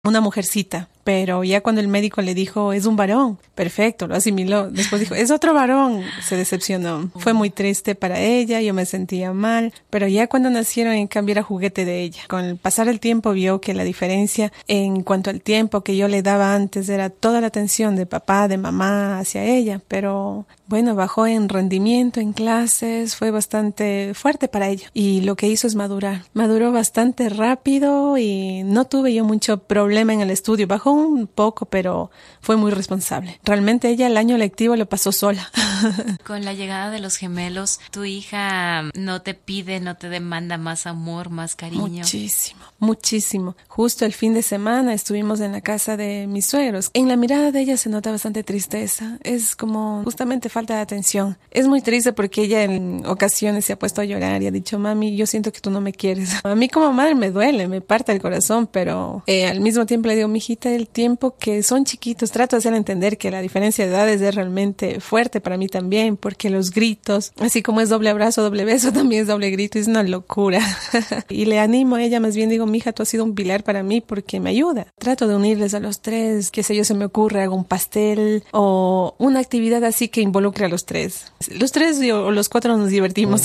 una mujercita, pero ya cuando el médico le dijo, es un varón, perfecto, lo asimiló. Después dijo, es otro varón, se decepcionó. Fue muy triste para ella, yo me sentía mal, pero ya cuando nacieron, en cambio, era juguete de ella. Con el pasar del tiempo vio que la diferencia en cuanto al tiempo que yo le daba antes era toda la atención de papá, de mamá hacia ella, pero bueno, bajó en rendimiento, en clases, fue bastante fuerte para ella. Y lo que hizo es madurar. Maduró bastante rápido y no tuve yo mucho problema en el estudio. Bajó un poco, pero fue muy responsable. Realmente ella el año lectivo lo pasó sola. Con la llegada de los gemelos, ¿tu hija no te pide, no te demanda más amor, más cariño? Muchísimo. Justo el fin de semana estuvimos en la casa de mis suegros. En la mirada de ella se nota bastante tristeza. Es como justamente falta de atención. Es muy triste porque ella en ocasiones se ha puesto a llorar y ha dicho, mami, yo siento que tú no me quieres. A mí como madre me duele, me parte el corazón, pero al mismo tiempo le digo, mijita, el tiempo que son chiquitos, trato de hacerle entender que la diferencia de edades es realmente fuerte para mí también, porque los gritos, así como es doble abrazo, doble beso, también es doble grito, es una locura. Y le animo a ella, más bien digo, mija, tú has sido un pilar para mí porque me ayuda. Trato de unirles a los tres, qué sé yo, se me ocurre, hago un pastel o una actividad así que involucre a los tres. Los tres o los cuatro nos divertimos.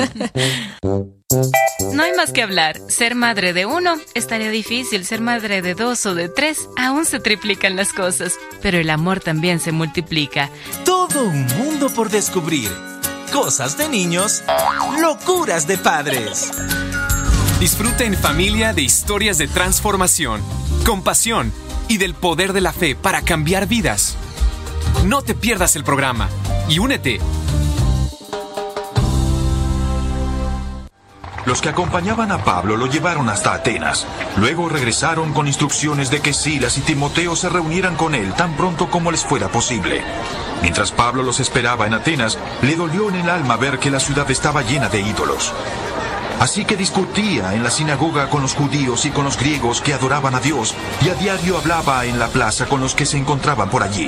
No hay más que hablar. Ser madre de uno estaría difícil. Ser madre de dos o de tres, aún se triplican las cosas. Pero el amor también se multiplica. Todo un mundo por descubrir. Cosas de niños, locuras de padres. Disfruta en familia de historias de transformación, compasión y del poder de la fe para cambiar vidas. No te pierdas el programa y únete. Los que acompañaban a Pablo lo llevaron hasta Atenas. Luego regresaron con instrucciones de que Silas y Timoteo se reunieran con él tan pronto como les fuera posible. Mientras Pablo los esperaba en Atenas, le dolió en el alma ver que la ciudad estaba llena de ídolos. Así que discutía en la sinagoga con los judíos y con los griegos que adoraban a Dios, y a diario hablaba en la plaza con los que se encontraban por allí.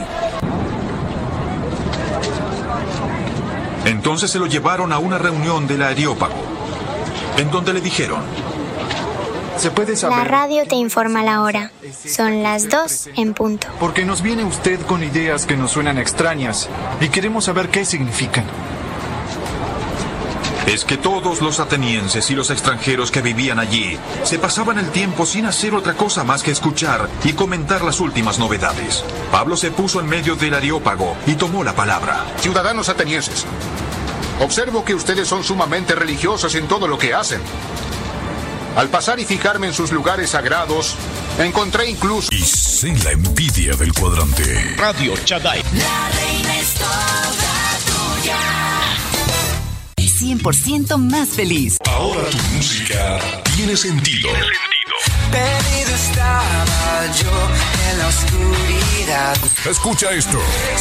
Entonces se lo llevaron a una reunión del Areópago, en donde le dijeron: ¿Se puede saber? La radio te informa la hora. Son las 2 en punto. Porque nos viene usted con ideas que nos suenan extrañas y queremos saber qué significan. Es que todos los atenienses y los extranjeros que vivían allí se pasaban el tiempo sin hacer otra cosa más que escuchar y comentar las últimas novedades. Pablo se puso en medio del Areópago y tomó la palabra. Ciudadanos atenienses, observo que ustedes son sumamente religiosos en todo lo que hacen. Al pasar y fijarme en sus lugares sagrados, encontré incluso... Y sé la envidia del cuadrante. Radio Chaday. La reina es toda tuya. 100% más feliz. Ahora tu música tiene sentido. Perdido estaba yo en la oscuridad. Escucha esto.